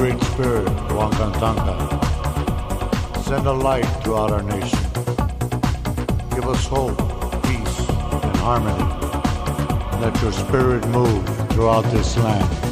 Great Spirit, Huancantanca, send a light throughout our nation. Give us hope, peace, and harmony. Let your spirit move throughout this land.